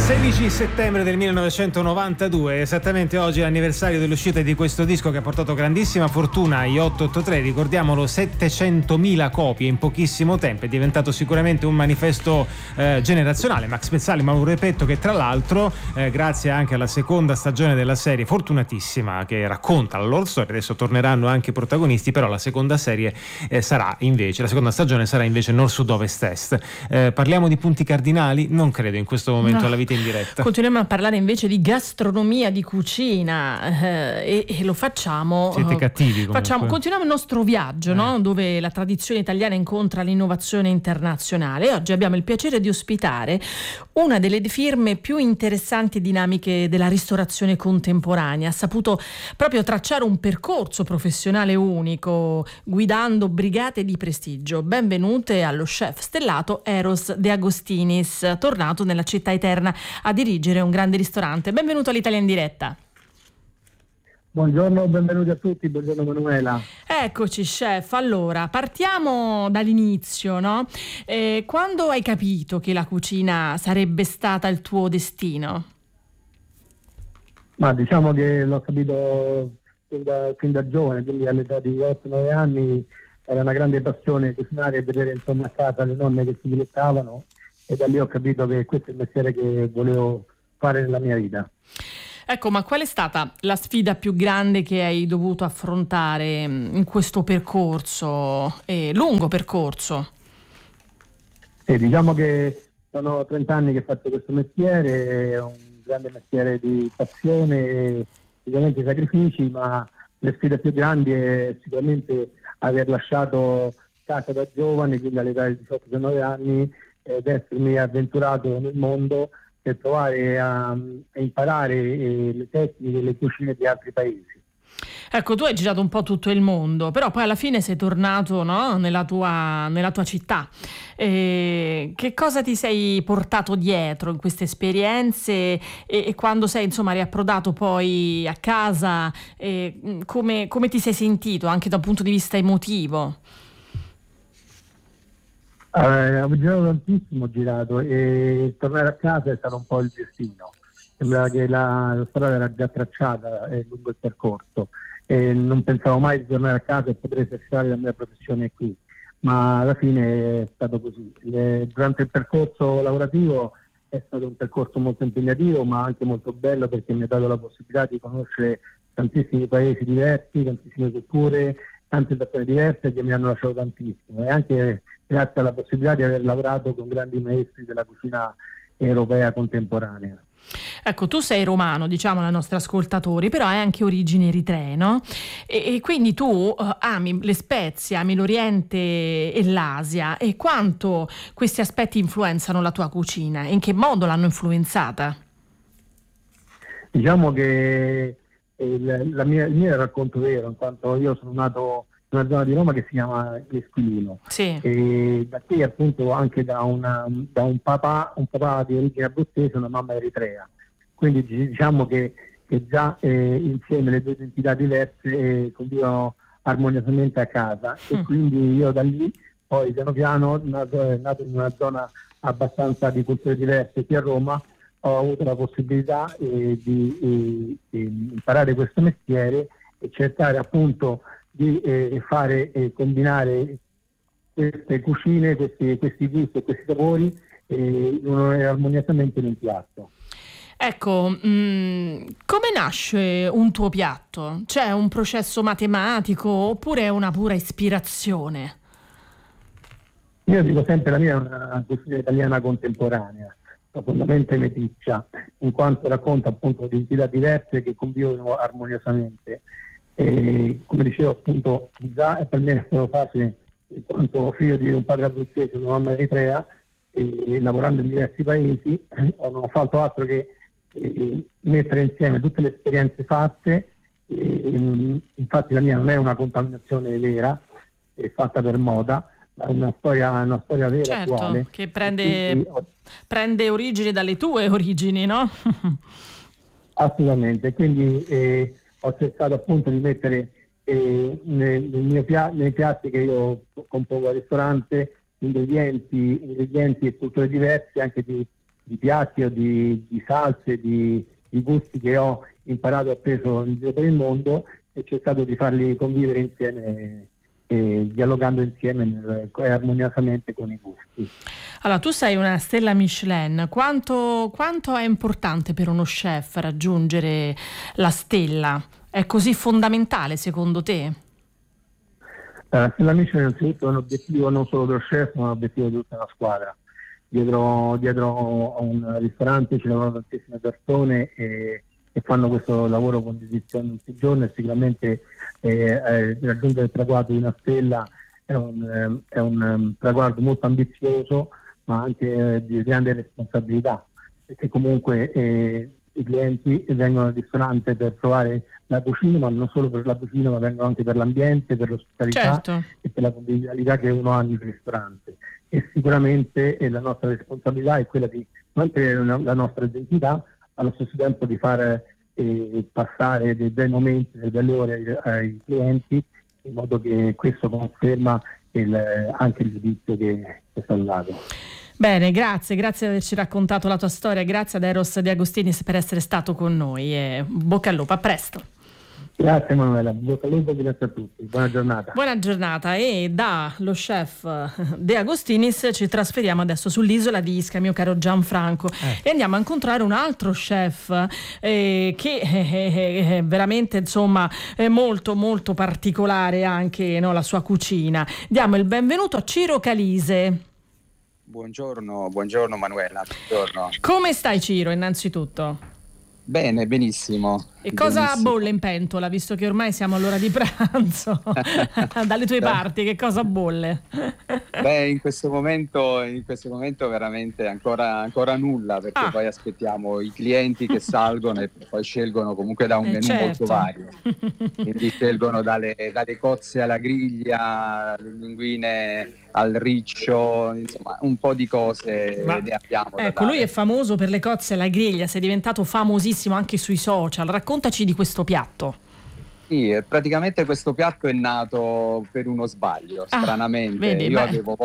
16 settembre del 1992, esattamente oggi è l'anniversario dell'uscita di questo disco che ha portato grandissima fortuna agli 883, ricordiamolo, 700.000 copie in pochissimo tempo, è diventato sicuramente un manifesto generazionale. Max Pezzali, ma un repetto che tra l'altro grazie anche alla seconda stagione della serie fortunatissima che racconta la loro storia, adesso torneranno anche i protagonisti, però la seconda serie sarà invece, la seconda stagione sarà invece Nord Sud Ovest Est. Parliamo di punti cardinali? Non credo in questo momento alla vita in diretta. Continuiamo a parlare invece di gastronomia, di cucina e lo facciamo. Siete cattivi comunque. Continuiamo il nostro viaggio, no? Dove la tradizione italiana incontra l'innovazione internazionale. E oggi abbiamo il piacere di ospitare una delle firme più interessanti e dinamiche della ristorazione contemporanea. Ha saputo proprio tracciare un percorso professionale unico, guidando brigate di prestigio. Benvenute allo chef stellato Eros De Agostinis, tornato nella città eterna a dirigere un grande ristorante. Benvenuto all'Italia in diretta. Buongiorno, benvenuti a tutti, buongiorno Manuela. Eccoci chef, allora partiamo dall'inizio, no? Quando hai capito che la cucina sarebbe stata il tuo destino? Ma diciamo che l'ho capito fin da giovane, quindi all'età di 8-9 anni era una grande passione cucinare e vedere insomma a casa le nonne che si dilettavano, e da lì ho capito che questo è il mestiere che volevo fare nella mia vita. Ecco, ma qual è stata la sfida più grande che hai dovuto affrontare in questo percorso, lungo percorso? Diciamo che sono 30 anni che faccio questo mestiere, è un grande mestiere di passione e sicuramente sacrifici, ma le sfide più grandi è sicuramente aver lasciato casa da giovane, quindi all'età di 18-19 anni, ed essermi avventurato nel mondo per provare a imparare le tecniche e le cucine di altri paesi. Ecco, tu hai girato un po' tutto il mondo, però poi alla fine sei tornato, no, nella tua città. Che cosa ti sei portato dietro in queste esperienze e quando sei insomma riapprodato poi a casa, come ti sei sentito anche da un punto di vista emotivo? Ho girato e tornare a casa è stato un po' il destino. Sembrava che la strada era già tracciata lungo il percorso e non pensavo mai di tornare a casa e poter esercitare la mia professione qui, ma alla fine è stato così. Durante il percorso lavorativo è stato un percorso molto impegnativo ma anche molto bello, perché mi ha dato la possibilità di conoscere tantissimi paesi diversi, tantissime culture, tante persone diverse che mi hanno lasciato tantissimo, e anche grazie alla possibilità di aver lavorato con grandi maestri della cucina europea contemporanea. Ecco, tu sei romano, diciamo ai nostri ascoltatori, però hai anche origini eritree, no? E quindi tu ami le spezie, ami l'Oriente e l'Asia, e quanto questi aspetti influenzano la tua cucina? In che modo l'hanno influenzata? Diciamo che il mio è un racconto vero, in quanto io sono nato in una zona di Roma che si chiama Esquilino. Sì. E da qui appunto anche da un papà di origine abruzzese, una mamma eritrea. Quindi diciamo che già insieme le due identità diverse convivono armoniosamente a casa, e quindi io da lì poi piano piano, nato in una zona abbastanza di culture diverse qui a Roma, ho avuto la possibilità di imparare questo mestiere e cercare appunto di fare combinare queste cucine, questi gusti e questi sapori armoniosamente in un piatto. Ecco, come nasce un tuo piatto? C'è un processo matematico oppure è una pura ispirazione? Io dico sempre la mia è una cucina italiana contemporanea, profondamente meticcia, in quanto racconta appunto di identità diverse che convivono armoniosamente. E, come dicevo appunto, già per me è stato facile, in quanto figlio di un padre abruzzese e una mamma eritrea, e lavorando in diversi paesi non ho fatto altro che mettere insieme tutte le esperienze fatte. Infatti la mia non è una contaminazione vera, è fatta per moda, ma è una storia vera, certo, attuale. Che prende origine dalle tue origini, no? Assolutamente, quindi ho cercato appunto di mettere nei piatti che io compongo al ristorante ingredienti e culture diverse, anche di di piatti o di salse, di gusti che ho imparato e appreso in giro per il mondo, e ho cercato di farli convivere insieme, dialogando insieme e armoniosamente con i gusti. Allora, tu sei una stella Michelin, quanto è importante per uno chef raggiungere la stella? È così fondamentale secondo te? La stella Michelin innanzitutto è un obiettivo non solo dello chef, ma un obiettivo di tutta la squadra. Dietro a un ristorante ci lavorano tantissime persone e fanno questo lavoro con dedizione tutti i giorni, e sicuramente raggiungere il traguardo di una stella è un traguardo molto ambizioso, ma anche di grande responsabilità, perché comunque i clienti vengono al ristorante per provare la cucina, ma non solo per la cucina, ma vengono anche per l'ambiente, per l'ospitalità, certo, e per la convivialità che uno ha nel ristorante. E sicuramente la nostra responsabilità è quella di mantenere la nostra identità, allo stesso tempo di fare passare dei bei momenti, delle belle ore ai clienti, in modo che questo conferma anche il giudizio che è stato dato. Bene, grazie di averci raccontato la tua storia, grazie ad Eros De Agostinis per essere stato con noi e bocca al lupo, a presto. Grazie Manuela, bocca al lupo, grazie a tutti, buona giornata. Buona giornata, e dallo chef De Agostinis ci trasferiamo adesso sull'isola di Ischia, mio caro Gianfranco, e andiamo a incontrare un altro chef che è veramente, insomma, è molto molto particolare anche, no, la sua cucina. Diamo il benvenuto a Ciro Calise. Buongiorno Manuela, buongiorno. Come stai, Ciro, innanzitutto? Bene, benissimo. E cosa benissimo. bolle in pentola, visto che ormai siamo all'ora di pranzo? Dalle tue parti, che cosa bolle? Beh, in questo momento veramente ancora nulla, perché poi aspettiamo i clienti che salgono e poi scelgono comunque da un menù molto vario. Quindi scelgono dalle cozze alla griglia, le linguine al riccio, insomma un po' di cose ne abbiamo. Ecco, lui è famoso per le cozze alla griglia, sei diventato famosissimo anche sui social. Raccontaci di questo piatto. Sì, praticamente questo piatto è nato per uno sbaglio, stranamente. Vedi, io avevo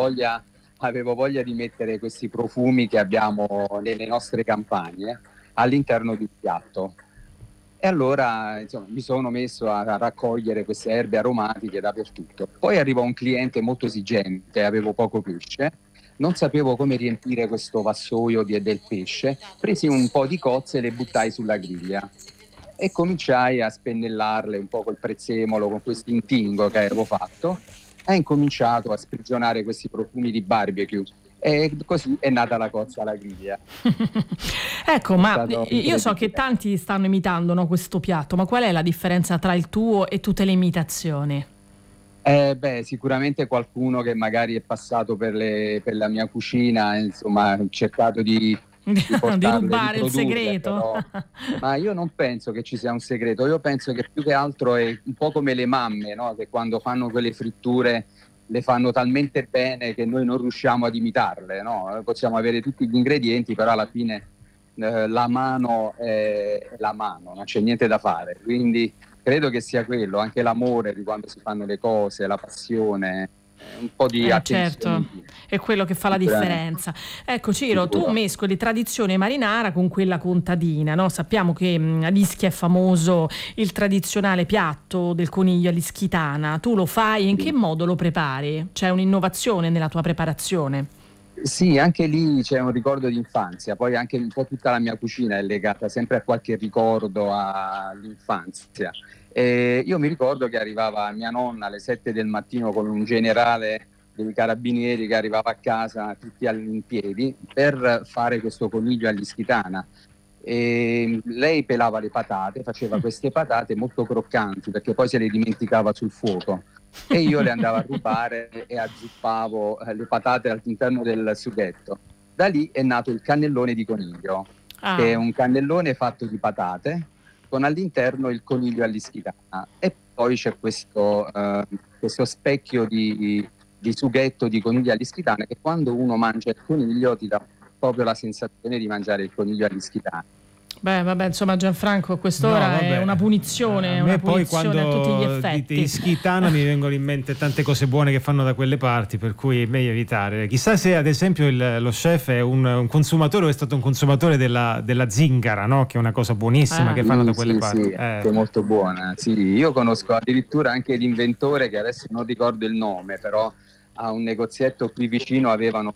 voglia di mettere questi profumi che abbiamo nelle nostre campagne all'interno di un piatto. E allora, insomma, mi sono messo a raccogliere queste erbe aromatiche dappertutto. Poi arrivò un cliente molto esigente, avevo poco pesce, non sapevo come riempire questo vassoio del pesce, presi un po' di cozze e le buttai sulla griglia. E cominciai a spennellarle un po' col prezzemolo, con questo intingo che avevo fatto, e incominciato a sprigionare questi profumi di barbecue, e così è nata la cozza alla griglia. Ecco, ma io so che tanti stanno imitando, no, questo piatto, ma qual è la differenza tra il tuo e tutte le imitazioni? Sicuramente qualcuno che magari è passato per la mia cucina, insomma, ha cercato di rubare il segreto. Però, ma io non penso che ci sia un segreto, io penso che più che altro è un po' come le mamme, no? Che quando fanno quelle fritture le fanno talmente bene che noi non riusciamo ad imitarle, no? Possiamo avere tutti gli ingredienti, però alla fine la mano è la mano, non c'è niente da fare, quindi credo che sia quello, anche l'amore di quando si fanno le cose, la passione, un po' di attenzione. Certo, è quello che fa la differenza. Ecco, Ciro, tu mescoli tradizione marinara con quella contadina, no? Sappiamo che ad Ischia è famoso il tradizionale piatto del coniglio all'ischitana. Tu lo fai, in che modo lo prepari? C'è un'innovazione nella tua preparazione? Sì, anche lì c'è un ricordo di infanzia, poi anche un po' tutta la mia cucina è legata sempre a qualche ricordo all'infanzia. Io mi ricordo che arrivava mia nonna alle 7 del mattino con un generale dei carabinieri che arrivava a casa tutti in piedi per fare questo coniglio all'ischitana. Lei pelava le patate, faceva queste patate molto croccanti perché poi se le dimenticava sul fuoco, e io le andavo a rubare e azzuppavo le patate all'interno del sughetto. Da lì è nato il cannellone di coniglio, che è un cannellone fatto di patate con all'interno il coniglio all'ischitana, e poi c'è questo specchio di sughetto di coniglio all'ischitana che quando uno mangia il coniglio ti dà proprio la sensazione di mangiare il coniglio all'ischitana. Beh, vabbè, insomma, Gianfranco, quest'ora è una punizione, a me poi quando a tutti gli effetti. Di Schitana mi vengono in mente tante cose buone che fanno da quelle parti, per cui è meglio evitare. Chissà se ad esempio lo chef è un consumatore o è stato un consumatore della zingara, no? Che è una cosa buonissima che fanno da quelle parti. Sì, che è molto buona. Sì, io conosco addirittura anche l'inventore, che adesso non ricordo il nome, però a un negozietto qui vicino avevano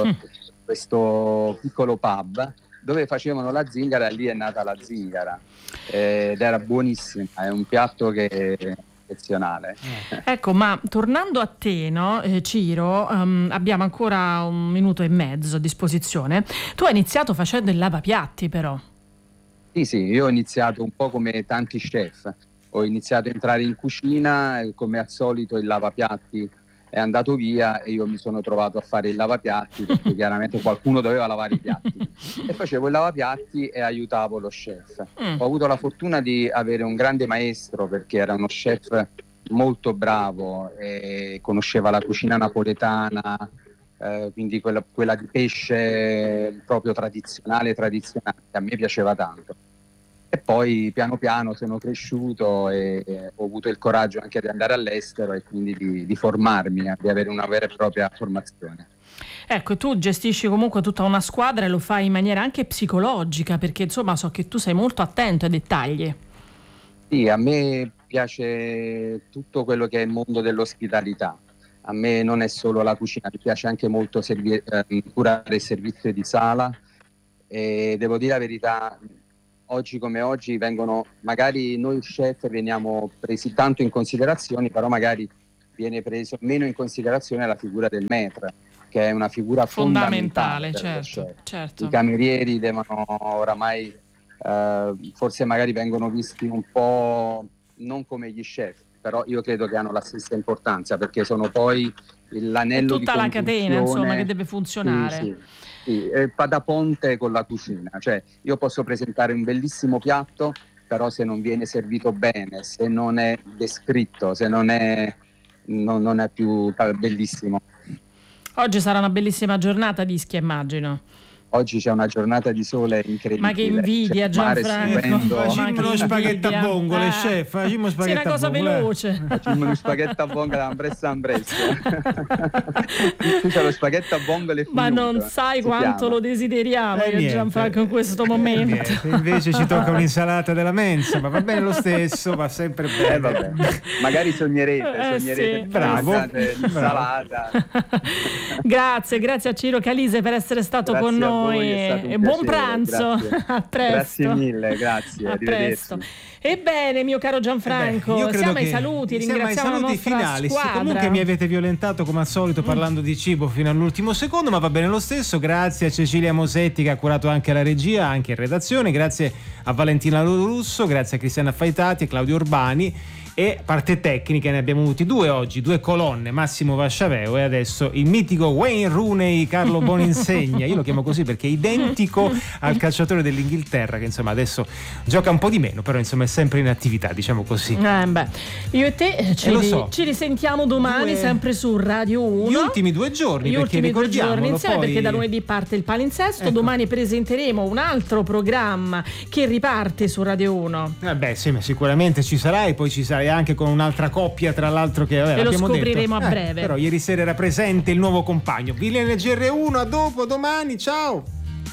questo piccolo pub dove facevano la zingara, e lì è nata la zingara ed era buonissima, è un piatto che è eccezionale. Ecco, ma tornando a te, no, Ciro, abbiamo ancora 1 minuto e mezzo a disposizione. Tu hai iniziato facendo il lavapiatti, però. Sì, io ho iniziato un po' come tanti chef, ho iniziato a entrare in cucina e come al solito il lavapiatti è andato via e io mi sono trovato a fare il lavapiatti perché chiaramente qualcuno doveva lavare i piatti e facevo il lavapiatti e aiutavo lo chef. Ho avuto la fortuna di avere un grande maestro perché era uno chef molto bravo e conosceva la cucina napoletana, quindi quella di pesce proprio tradizionale, che a me piaceva tanto. E poi piano piano sono cresciuto e ho avuto il coraggio anche di andare all'estero e quindi di formarmi, di avere una vera e propria formazione. Ecco, tu gestisci comunque tutta una squadra e lo fai in maniera anche psicologica, perché insomma so che tu sei molto attento ai dettagli. Sì, a me piace tutto quello che è il mondo dell'ospitalità. A me non è solo la cucina, mi piace anche molto curare il servizio di sala e devo dire la verità, oggi come oggi magari noi chef veniamo presi tanto in considerazione, però magari viene preso meno in considerazione la figura del maître, che è una figura fondamentale certo. I camerieri devono oramai, forse magari vengono visti un po' non come gli chef, però io credo che hanno la stessa importanza perché sono poi l'anello di congiunzione. Tutta la catena, insomma, che deve funzionare. Sì, fa da ponte con la cucina, cioè io posso presentare un bellissimo piatto, però se non viene servito bene, se non è descritto, se non è più bellissimo. Oggi sarà una bellissima giornata di Ischia, immagino. Oggi c'è una giornata di sole incredibile. Ma che invidia, Gianfranco. Facciamo uno spaghetto a vongole, chef. Facciamo spaghetto a vongole. C'è una cosa veloce. Facciamo uno spaghetto a vongole da Ambressa. Qui c'è lo spaghetto a vongole finito. Ma non sai quanto lo desideriamo io, Gianfranco, in questo momento. Invece ci tocca un'insalata della mensa, ma va bene lo stesso, va sempre bene. Vabbè. Magari sognerete sì. Bravo. L'insalata. Grazie a Ciro Calise per essere stato con noi. E buon pranzo. A presto. Grazie mille, grazie. A presto. Ebbene, mio caro Gianfranco, siamo ai saluti, ringraziamo la nostra finali. squadra. Sì, comunque mi avete violentato come al solito parlando di cibo fino all'ultimo secondo, ma va bene lo stesso. Grazie a Cecilia Mosetti che ha curato anche la regia, anche in redazione, grazie a Valentina Russo, grazie a Cristiana Faitati e Claudio Urbani. E parte tecnica ne abbiamo avuti 2 oggi, 2 colonne, Massimo Vasciaveo e adesso il mitico Wayne Rooney, Carlo Boninsegna. Io lo chiamo così perché è identico al calciatore dell'Inghilterra che insomma adesso gioca un po' di meno, però insomma è sempre in attività, diciamo così. Io e te ci risentiamo domani sempre su Radio 1. Gli ultimi 2 giorni, perché ricordiamolo insieme, poi... perché da lunedì parte il palinsesto, domani presenteremo un altro programma che riparte su Radio 1. Sì, ma sicuramente ci sarà e poi ci sarà anche con un'altra coppia, tra l'altro, che e lo scopriremo detto. A breve. Però ieri sera era presente il nuovo compagno. Vilene GR1, a dopo, domani, ciao.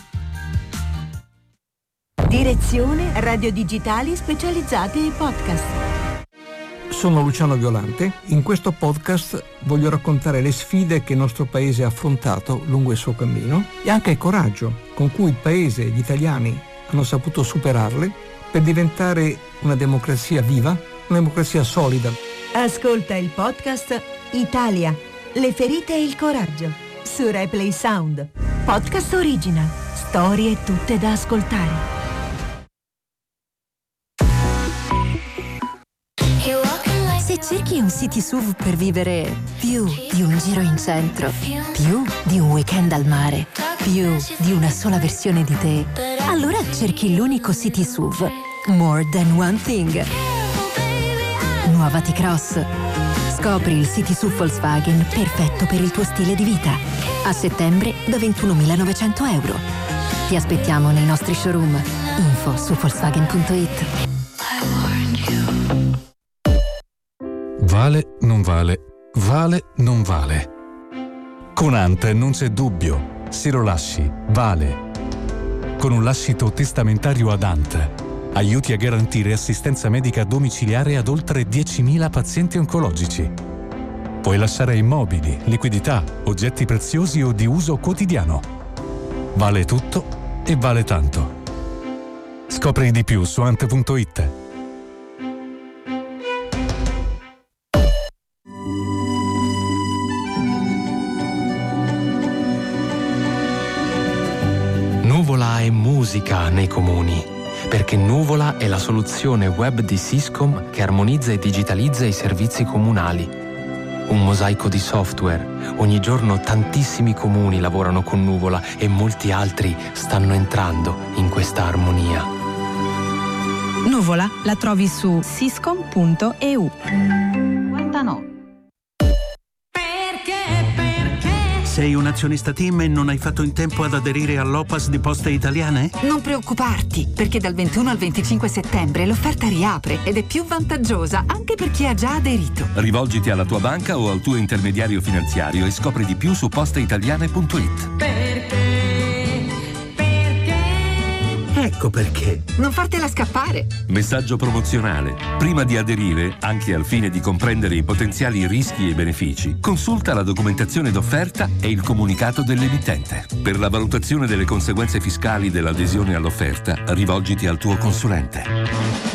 Direzione Radio Digitali specializzate e podcast. Sono Luciano Violante. In questo podcast voglio raccontare le sfide che il nostro paese ha affrontato lungo il suo cammino e anche il coraggio con cui il paese e gli italiani hanno saputo superarle per diventare una democrazia viva, una democrazia solida. Ascolta il podcast Italia, le ferite e il coraggio su Replay Sound. Podcast original, storie tutte da ascoltare. Se cerchi un city SUV per vivere più di un giro in centro, più di un weekend al mare, più di una sola versione di te, allora cerchi l'unico city SUV, More Than One Thing. Nuova T-Cross. Scopri il city SUV Volkswagen perfetto per il tuo stile di vita. A settembre da 21.900 euro. Ti aspettiamo nei nostri showroom. Info su Volkswagen.it. Vale, non vale, vale, non vale. Con Ant non c'è dubbio, se lo lasci, vale. Con un lascito testamentario ad Ant, aiuti a garantire assistenza medica domiciliare ad oltre 10.000 pazienti oncologici. Puoi lasciare immobili, liquidità, oggetti preziosi o di uso quotidiano. Vale tutto e vale tanto. Scopri di più su ant.it. Nuvola è musica nei comuni, perché Nuvola è la soluzione web di Syscom che armonizza e digitalizza i servizi comunali. Un mosaico di software. Ogni giorno tantissimi comuni lavorano con Nuvola e molti altri stanno entrando in questa armonia. Nuvola la trovi su syscom.eu. 59. Sei un azionista TIM e non hai fatto in tempo ad aderire all'OPAS di Poste Italiane? Non preoccuparti, perché dal 21 al 25 settembre l'offerta riapre ed è più vantaggiosa anche per chi ha già aderito. Rivolgiti alla tua banca o al tuo intermediario finanziario e scopri di più su posteitaliane.it. Perché? Ecco perché. Non fartela scappare. Messaggio promozionale. Prima di aderire, anche al fine di comprendere i potenziali rischi e benefici, consulta la documentazione d'offerta e il comunicato dell'emittente. Per la valutazione delle conseguenze fiscali dell'adesione all'offerta, rivolgiti al tuo consulente.